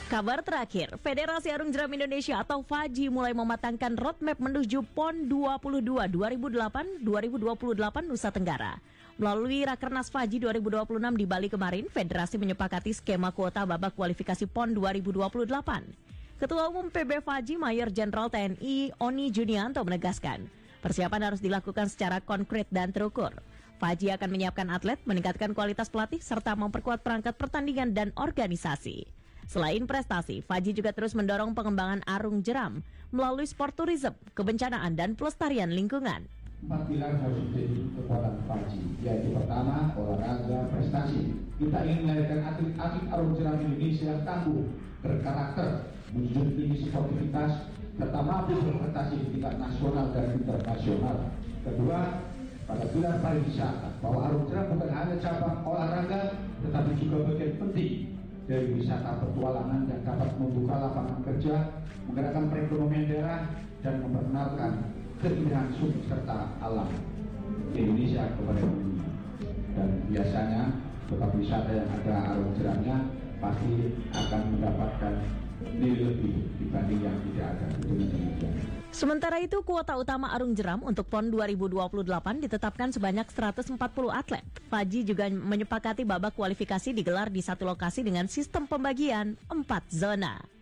Kabar terakhir, Federasi Arung Jeram Indonesia atau FAJI mulai mematangkan roadmap menuju PON 22 2008-2028 Nusa Tenggara. Melalui Rakernas FAJI 2026 di Bali kemarin, Federasi menyepakati skema kuota babak kualifikasi PON 2028. Ketua Umum PB FAJI Mayor Jenderal TNI Oni Junianto menegaskan, persiapan harus dilakukan secara konkret dan terukur. FAJI akan menyiapkan atlet, meningkatkan kualitas pelatih, serta memperkuat perangkat pertandingan dan organisasi. Selain prestasi, FAJI juga terus mendorong pengembangan arung jeram melalui sport tourism, kebencanaan, dan pelestarian lingkungan. 4 pilar harus menjadi kekuatan FAJI, yaitu pertama, olahraga prestasi. Kita ingin melahirkan atlet-atlet arung jeram Indonesia yang tangguh, berkarakter, menjunjung tinggi sportivitas, serta mampu berprestasi di tingkat nasional dan internasional. Kedua, pada pilar pariwisata, bahwa arung jeram bukan hanya cabang olahraga, tetapi juga bagian penting dari wisata petualangan yang dapat membuka lapangan kerja, menggerakkan perekonomian daerah, dan memperkenalkan keindahan sumber serta alam Indonesia kepada dunia. Dan biasanya tempat wisata yang ada arung jeramnya pasti akan mendapatkan nilai lebih dibanding yang tidak ada. Sementara itu, kuota utama arung jeram untuk PON 2028 ditetapkan sebanyak 140 atlet. FAJI juga menyepakati babak kualifikasi digelar di satu lokasi dengan sistem pembagian 4 zona.